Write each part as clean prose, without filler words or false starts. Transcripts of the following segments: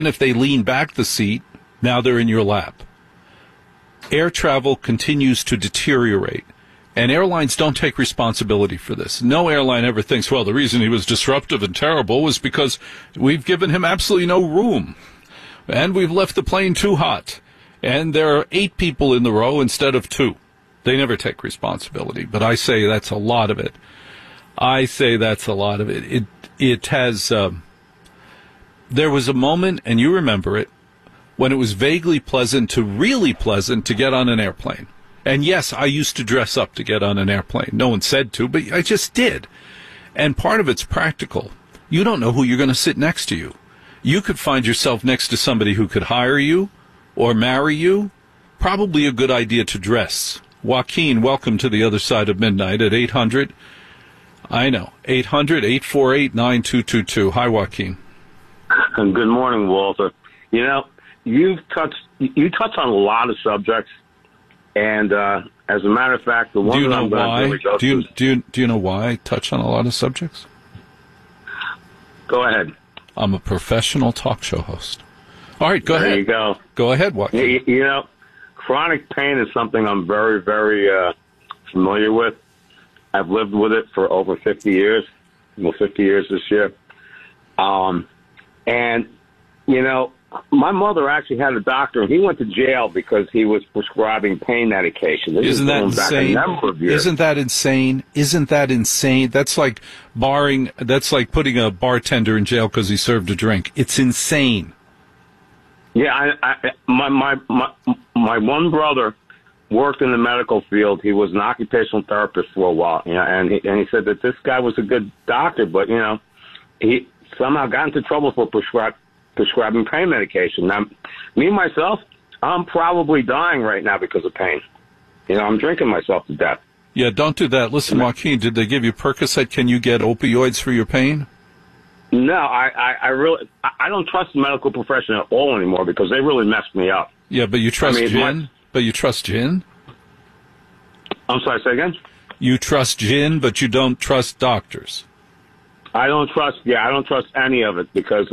if they lean back the seat, now they're in your lap. Air travel continues to deteriorate, and airlines don't take responsibility for this. No airline ever thinks, well, the reason he was disruptive and terrible was because we've given him absolutely no room, and we've left the plane too hot, and there are 8 people in the row instead of 2. They never take responsibility, but I say that's a lot of it. It has, there was a moment, and you remember it, when it was vaguely pleasant to really pleasant to get on an airplane. And yes, I used to dress up to get on an airplane. No one said to, but I just did. And part of it's practical. You don't know who you're going to sit next to you. You could find yourself next to somebody who could hire you or marry you. Probably a good idea to dress. Joaquin, welcome to the other side of midnight at 800. I know, 800-848-9222. Hi, Joaquin. Good morning, Walter. You know, you touched on a lot of subjects, and as a matter of fact, the one that I'm going to really go through. Do you know why I touch on a lot of subjects? Go ahead. I'm a professional talk show host. All right, go ahead. There you go. Go ahead, Joaquin. You know, chronic pain is something I'm very, very familiar with. I've lived with it for over 50 years. Well, 50 years this year. And, you know, my mother actually had a doctor, and he went to jail because he was prescribing pain medication. Isn't that insane? Isn't that insane? Isn't that insane? That's like putting a bartender in jail because he served a drink. It's insane. Yeah, my one brother worked in the medical field. He was an occupational therapist for a while, you know, and he said that this guy was a good doctor, but, you know, he somehow got into trouble for prescribing pain medication. Now, me, myself, I'm probably dying right now because of pain. You know, I'm drinking myself to death. Yeah, don't do that. Listen, Joaquin, did they give you Percocet? Can you get opioids for your pain? No, I really don't trust the medical profession at all anymore because they really messed me up. Yeah, but you trust gin? But you trust gin? I'm sorry, say again? You trust gin, but you don't trust doctors. I don't trust any of it because,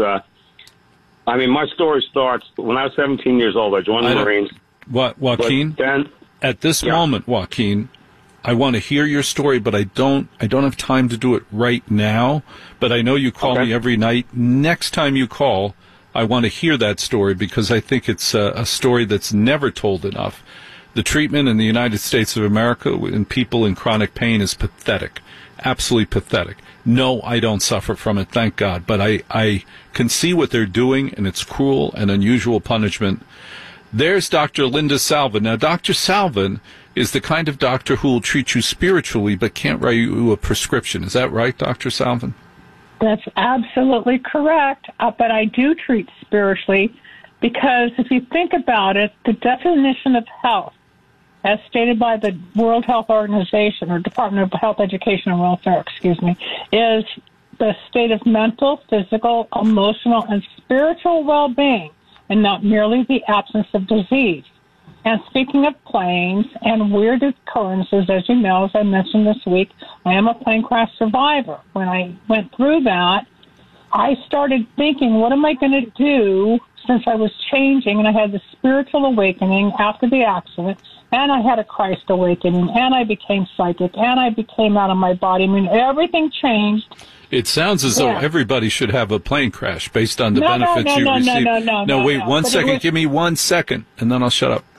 my story starts when I was 17 years old. I joined the Marines. What, Joaquin? At this moment, Joaquin, I want to hear your story, but I don't have time to do it right now. But I know you call me every night. Next time you call, I want to hear that story because I think it's a story that's never told enough. The treatment in the United States of America in people in chronic pain is pathetic, absolutely pathetic. No, I don't suffer from it, thank God. But I can see what they're doing, and it's cruel and unusual punishment. There's Dr. Linda Salvin. Now, Dr. Salvin is the kind of doctor who will treat you spiritually but can't write you a prescription. Is that right, Dr. Salvin? That's absolutely correct. But I do treat spiritually because if you think about it, the definition of health, as stated by the World Health Organization or Department of Health, Education, and Welfare, is the state of mental, physical, emotional, and spiritual well-being, and not merely the absence of disease. And speaking of planes and weird occurrences, as you know, as I mentioned this week, I am a plane crash survivor. When I went through that, I started thinking, what am I going to do since I was changing, and I had the spiritual awakening after the accident, and I had a Christ awakening, and I became psychic, and I became out of my body. I mean, everything changed. It sounds as though everybody should have a plane crash based on the benefits you receive. No, wait, 1 second. Give me 1 second, and then I'll shut up.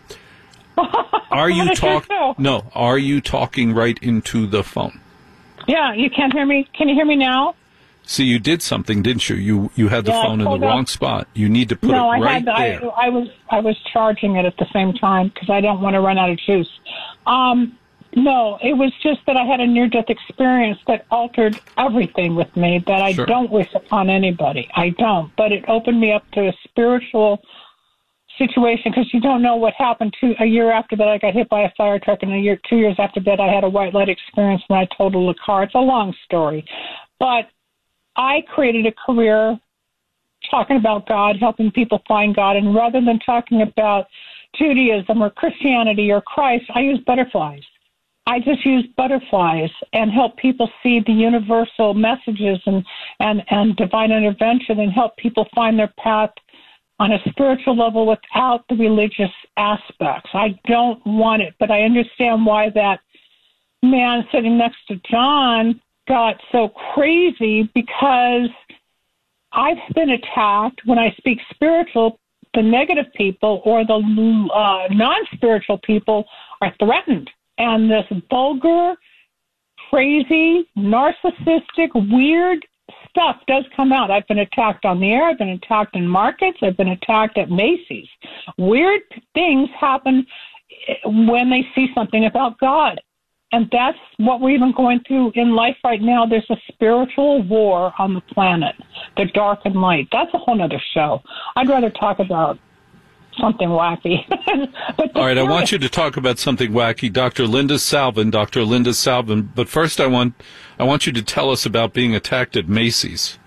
Are you talking right into the phone? Yeah, you can't hear me. Can you hear me now? See, you did something, didn't you? You had the phone in the wrong spot. You need to put it right there. I was charging it at the same time because I don't want to run out of juice. No, it was just that I had a near-death experience that altered everything with me that I don't wish upon anybody. I don't. But it opened me up to a spiritual situation because you don't know what happened. A year after that, I got hit by a fire truck, and 2 years after that, I had a white light experience when I totaled a car. It's a long story. But I created a career talking about God, helping people find God, and rather than talking about Judaism or Christianity or Christ, I use butterflies. I just use butterflies and help people see the universal messages and divine intervention and help people find their path on a spiritual level without the religious aspects. I don't want it, but I understand why that man sitting next to John got so crazy, because I've been attacked when I speak spiritual. The negative people or the non-spiritual people are threatened. And this vulgar, crazy, narcissistic, weird stuff does come out. I've been attacked on the air. I've been attacked in markets. I've been attacked at Macy's. Weird things happen when they see something about God. And that's what we're even going through in life right now. There's a spiritual war on the planet, the dark and light. That's a whole other show. I'd rather talk about something wacky. All right, I want you to talk about something wacky. Dr. Linda Salvin. But first I want you to tell us about being attacked at Macy's.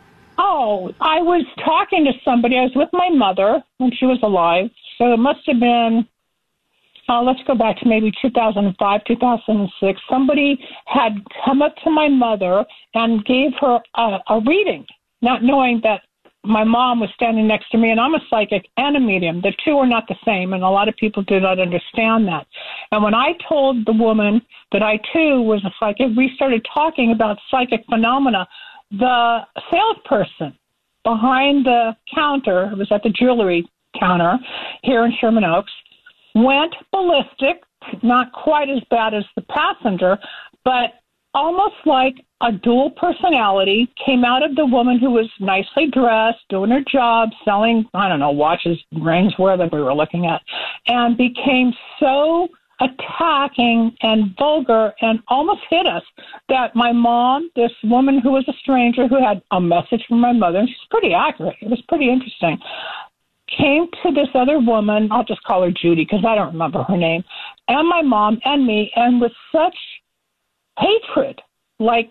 Oh, I was talking to somebody. I was with my mother when she was alive. So it must have been... let's go back to maybe 2005, 2006. Somebody had come up to my mother and gave her a reading, not knowing that my mom was standing next to me, and I'm a psychic and a medium. The two are not the same, and a lot of people do not understand that. And when I told the woman that I, too, was a psychic, we started talking about psychic phenomena. The salesperson behind the counter, it was at the jewelry counter here in Sherman Oaks, went ballistic, not quite as bad as the passenger, but almost like a dual personality came out of the woman who was nicely dressed, doing her job, selling, I don't know, watches, rings, wherever we were looking at, and became so attacking and vulgar and almost hit us that my mom, this woman who was a stranger who had a message from my mother, and she's pretty accurate, it was pretty interesting, came to this other woman, I'll just call her Judy because I don't remember her name, and my mom and me, and with such hatred, like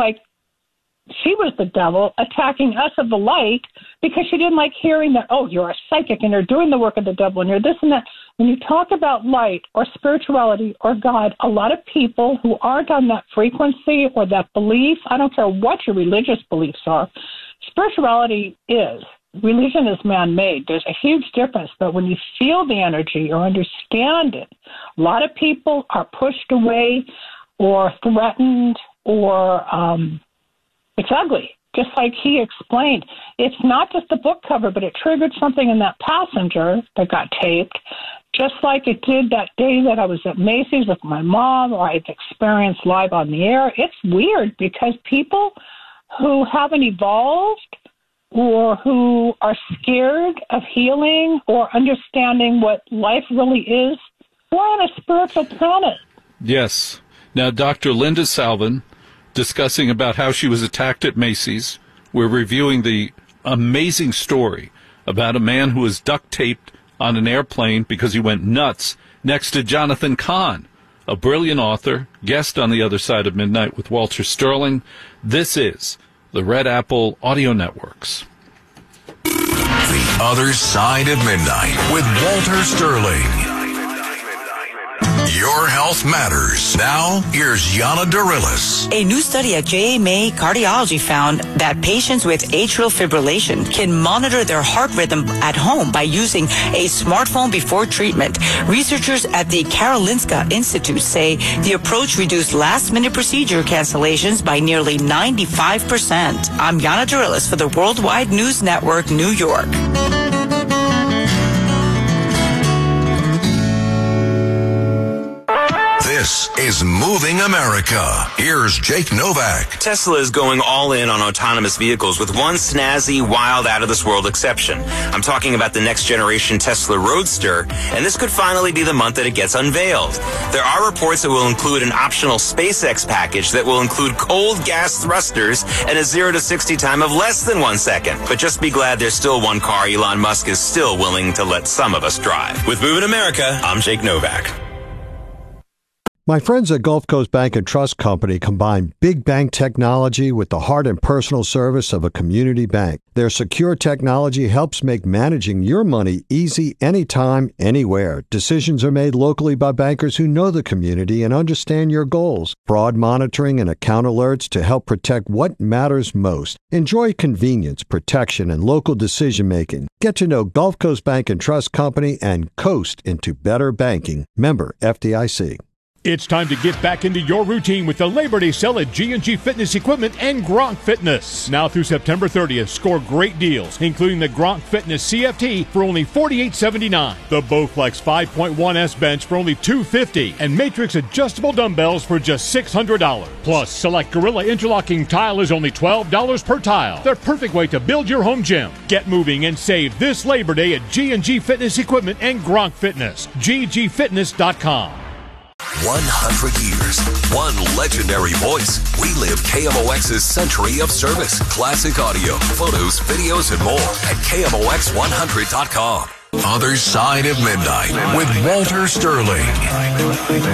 she was the devil attacking us of the light, because she didn't like hearing that, oh, you're a psychic and you're doing the work of the devil and you're this and that. When you talk about light or spirituality or God, a lot of people who aren't on that frequency or that belief, I don't care what your religious beliefs are, spirituality is. Religion is man-made. There's a huge difference, but when you feel the energy or understand it, a lot of people are pushed away or threatened, or it's ugly. Just like he explained, it's not just the book cover, but it triggered something in that passenger that got taped, just like it did that day that I was at Macy's with my mom, or I've experienced live on the air. It's weird because people who haven't evolved or who are scared of healing or understanding what life really is, we're on a spiritual planet. Yes. Now, Dr. Linda Salvin, discussing about how she was attacked at Macy's. We're reviewing the amazing story about a man who was duct taped on an airplane because he went nuts next to Jonathan Cahn, a brilliant author, guest on The Other Side of Midnight with Walter Sterling. This is the Red Apple Audio Networks. The Other Side of Midnight with Walter Sterling. Your health matters. Now, here's Yana Dorilis. A new study at JMA Cardiology found that patients with atrial fibrillation can monitor their heart rhythm at home by using a smartphone before treatment. Researchers at the Karolinska Institute say the approach reduced last-minute procedure cancellations by nearly 95%. I'm Yana Dorilis for the Worldwide News Network, New York. This is Moving America. Here's Jake Novak. Tesla is going all in on autonomous vehicles with one snazzy, wild, out-of-this-world exception. I'm talking about the next-generation Tesla Roadster, and this could finally be the month that it gets unveiled. There are reports it will include an optional SpaceX package that will include cold gas thrusters and a 0 to 60 time of less than 1 second. But just be glad there's still one car Elon Musk is still willing to let some of us drive. With Moving America, I'm Jake Novak. My friends at Gulf Coast Bank and Trust Company combine big bank technology with the heart and personal service of a community bank. Their secure technology helps make managing your money easy anytime, anywhere. Decisions are made locally by bankers who know the community and understand your goals. Fraud monitoring and account alerts to help protect what matters most. Enjoy convenience, protection, and local decision-making. Get to know Gulf Coast Bank and Trust Company and coast into better banking. Member FDIC. It's time to get back into your routine with the Labor Day sale at G&G Fitness Equipment and Gronk Fitness. Now through September 30th, score great deals, including the Gronk Fitness CFT for only $48.79, the Bowflex 5.1S bench for only $250, and Matrix adjustable dumbbells for just $600. Plus, select Gorilla interlocking tile is only $12 per tile. The perfect way to build your home gym. Get moving and save this Labor Day at G&G Fitness Equipment and Gronk Fitness. ggfitness.com. 100 years, one legendary voice. We live KMOX's century of service, classic audio, photos, videos, and more at KMOX100.com. Other Side of Midnight with Walter Sterling.